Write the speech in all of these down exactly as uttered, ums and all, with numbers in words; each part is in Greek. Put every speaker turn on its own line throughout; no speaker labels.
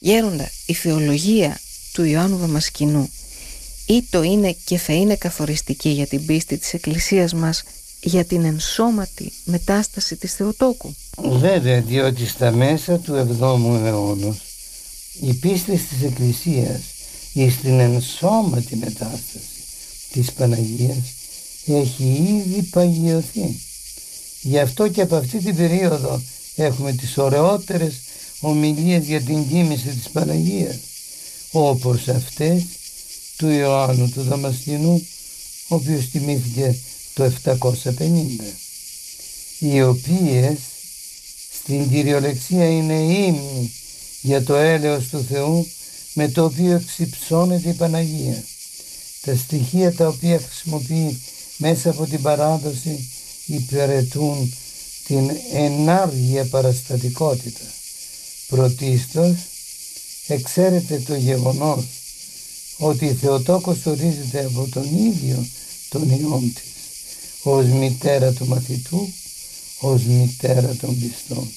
Γέροντα, η θεολογία του Ιωάννου Δαμασκηνού ήτο είναι και θα είναι καθοριστική για την πίστη της Εκκλησίας μας για την ενσώματη μετάσταση της Θεοτόκου?
Βέβαια, διότι στα μέσα του εβδόμου αιώνα η πίστη της Εκκλησίας εις την ενσώματη μετάσταση της Παναγίας έχει ήδη παγιωθεί. Γι' αυτό και από αυτή την περίοδο έχουμε τις ωραιότερες ομιλίες για την κοίμηση της Παναγίας, όπως αυτές του Ιωάννου του Δαμασκηνού, ο οποίος τιμήθηκε το επτακόσια πενήντα, οι οποίες στην κυριολεξία είναι ύμνοι για το έλεος του Θεού με το οποίο εξυψώνεται η Παναγία. Τα στοιχεία τα οποία χρησιμοποιεί μέσα από την παράδοση υπηρετούν την ενάργεια παραστατικότητα. Πρωτίστως εξαίρεται το γεγονός ότι η Θεοτόκος ορίζεται από τον ίδιο τον Υιόν της ως μητέρα του μαθητού, ως μητέρα των πιστών.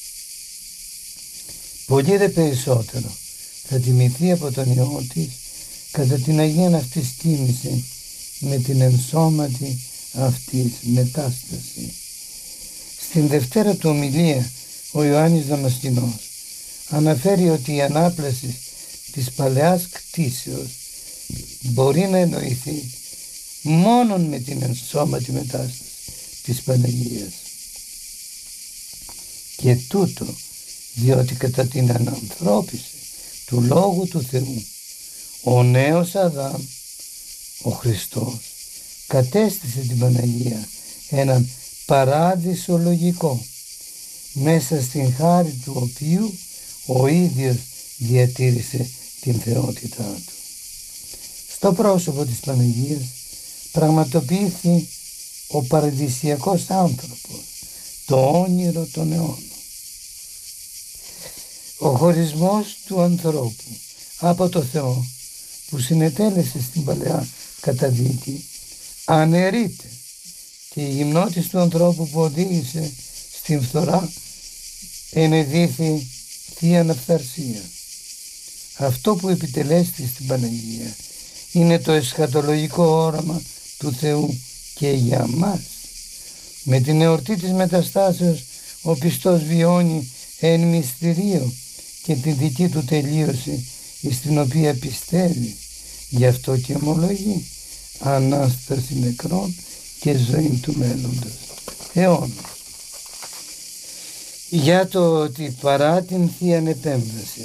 Πολύ δε περισσότερο θα τιμηθεί από τον Υιό της κατά την Αγία αυτής κοίμηση με την ενσώματη αυτής μετάσταση. Στην Δευτέρα του ομιλία ο Ιωάννης Δαμασκηνός αναφέρει ότι η ανάπλαση της παλαιάς κτήσεως μπορεί να εννοηθεί μόνον με την ενσώματη μετάσταση της Παναγίας. Και τούτο διότι κατά την ανανθρώπιση του Λόγου του Θεού ο νέος Αδάμ, ο Χριστός, κατέστησε την Παναγία έναν παράδεισο λογικό, μέσα στην χάρη του οποίου ο ίδιος διατήρησε την θεότητά του. Στο πρόσωπο της Παναγίας πραγματοποιήθη ο παραδεισιακός άνθρωπος, το όνειρο των αιώνων. Ο χωρισμός του ανθρώπου από το Θεό που συνετέλεσε στην παλαιά καταδίκη αναιρείται και η γυμνότης του ανθρώπου που οδήγησε στην φθορά ενεδίθη θεία αυθαρσία. Αυτό που επιτελέστη στην Παναγία είναι το εσχατολογικό όραμα του Θεού και για μας. Με την εορτή της μεταστάσεως ο πιστός βιώνει εν μυστηρίο και την δική του τελείωση στην οποία πιστεύει, γι' αυτό και ομολογεί Ανάσταση νεκρών και ζωή του μέλλοντος αιώνος. Για το ότι παρά την Θεία Επέμβαση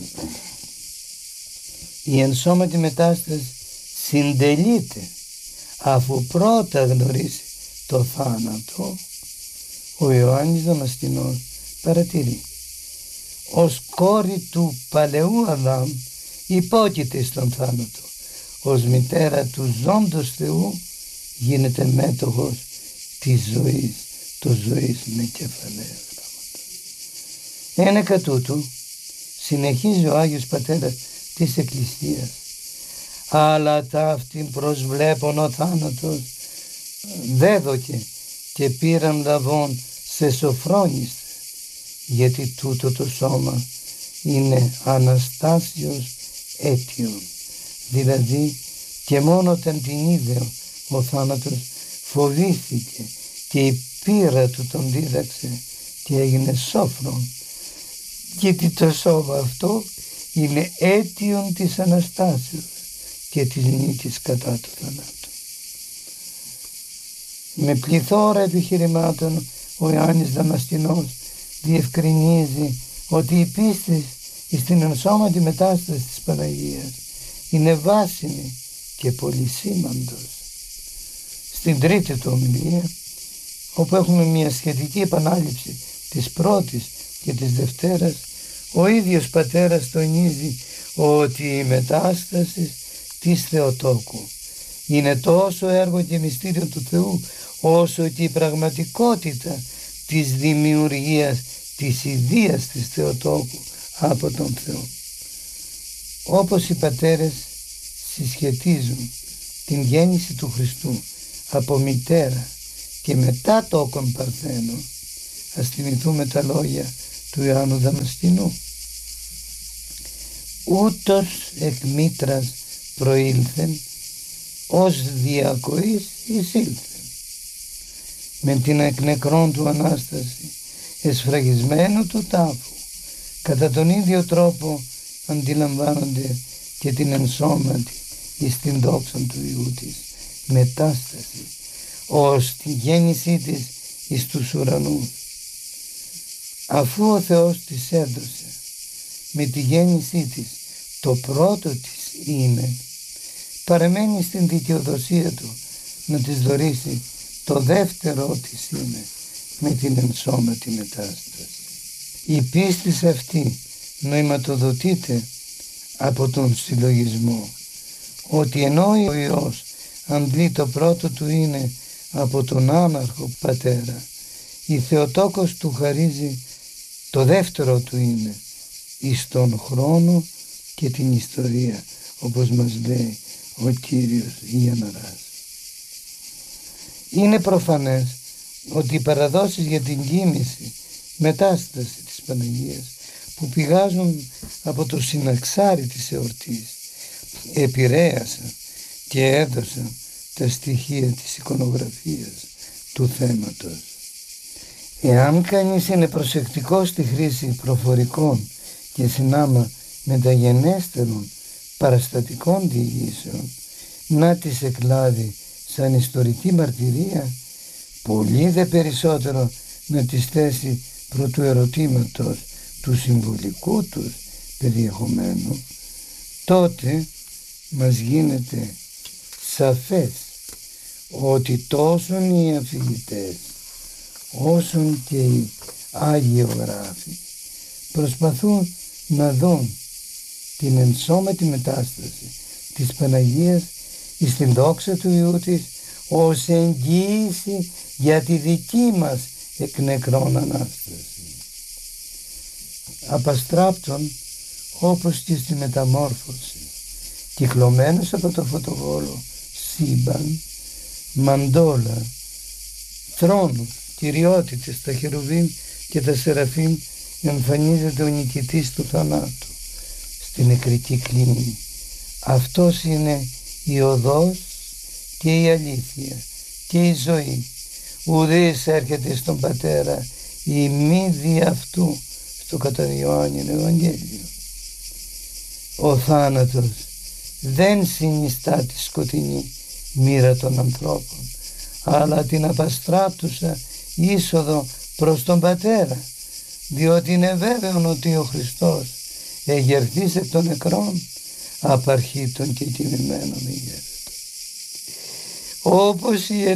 η ενσώματη μετάσταση συντελείται αφού πρώτα γνωρίσει το θάνατο, ο Ιωάννης Δαμασκηνός παρατηρεί: ως κόρη του παλαιού Αδάμ υπόκειται στον θάνατο, ως μητέρα του ζώντος Θεού γίνεται μέτοχος της ζωής, το ζωής με κεφαλαία γράμματα. Ένεκα τούτου συνεχίζει ο Άγιος Πατέρας της Εκκλησίας, αλλά ταύτην προσβλέπων ο θάνατος δέδοκε και πήραν λαβών σε σοφρόνιστε, γιατί τούτο το σώμα είναι αναστάσεως αίτιον, δηλαδή και μόνο όταν την είδε ο θάνατος φοβήθηκε και η πείρα του τον δίδαξε και έγινε σόφρον, γιατί το σώμα αυτό είναι αίτιον της Αναστάσεως και της νίκης κατά του θανάτου. Με πληθώρα επιχειρημάτων ο Ιωάννης Δαμασκηνός διευκρινίζει ότι η πίστη στην ενσώματη μετάσταση της Παναγίας είναι βάσιμη και πολυσήμαντος. Στην τρίτη του ομιλία, όπου έχουμε μια σχετική επανάληψη της πρώτης και της Δευτέρας, ο ίδιος Πατέρας τονίζει ότι η μετάσταση της Θεοτόκου είναι τόσο έργο και μυστήριο του Θεού, όσο και η πραγματικότητα της δημιουργίας της ιδείας της Θεοτόκου από τον Θεό. Όπως οι πατέρες συσχετίζουν την γέννηση του Χριστού από μητέρα και μετά τόκον παρθένο, ας θυμηθούμε τα λόγια του Ιωάννου Δαμασκηνού. ούτως εκ μήτρας προήλθεν, ως διακοής εισήλθεν. Με την εκ νεκρών του Ανάσταση, εσφραγισμένου του τάφου, κατά τον ίδιο τρόπο αντιλαμβάνονται και την ενσώματη εις την δόξα του Υιού της μετάσταση, ως τη γέννησή της εις τους ουρανούς. Αφού ο Θεός της έδωσε με τη γέννησή της το πρώτο της είναι, παραμένει στην δικαιοδοσία του να της δωρήσει το δεύτερο της είναι με την ενσώματη μετάσταση. Η πίστη αυτή νοηματοδοτείται από τον συλλογισμό, ότι ενώ ο Υιός αντλεί το πρώτο του είναι από τον άναρχο πατέρα, η Θεοτόκος του χαρίζει το δεύτερο του είναι εις τον χρόνο και την ιστορία, όπως μας λέει ο Κύριος Ιανναράς. Είναι προφανές ότι οι παραδόσεις για την κοίμηση, μετάσταση της Παναγίας που πηγάζουν από το συναξάρι της εορτής επηρέασαν και έδωσαν τα στοιχεία της εικονογραφίας του θέματος. Εάν κανείς είναι προσεκτικός στη χρήση προφορικών και συνάμα μεταγενέστερων παραστατικών διηγήσεων, να τις εκλάδει σαν ιστορική μαρτυρία, πολύ δε περισσότερο να τις θέσει προ του ερωτήματος του συμβολικού τους περιεχομένου, τότε μας γίνεται σαφές ότι τόσο οι αφηγητές όσον και οι αγιογράφοι προσπαθούν να δουν την ενσώματη μετάσταση της Παναγίας εις την δόξα του Υιού της ως εγγύηση για τη δική μας εκ νεκρών Ανάσταση. Απαστράπτων όπως και στη μεταμόρφωση, κυκλωμένος από το φωτοβόλο σύμπαν, μαντόλα, θρόνους, κυριότητες, τα χερουβίμ και τα σεραφείμ, εμφανίζεται ο νικητής του θανάτου στην νεκρική κλίνη. Αυτός είναι η οδός και η αλήθεια και η ζωή. Ουδής έρχεται στον Πατέρα η μη δι' αυτού, στο κατά Ιωάννην Ευαγγέλιο. Ο θάνατος δεν συνιστά τη σκοτεινή μοίρα των ανθρώπων, αλλά την απαστράπτουσα είσοδο προς τον Πατέρα, διότι είναι βέβαιο ότι ο Χριστός εγερθείς εκ των νεκρών απαρχή των και τιμημένων ηγέτων. Όπως η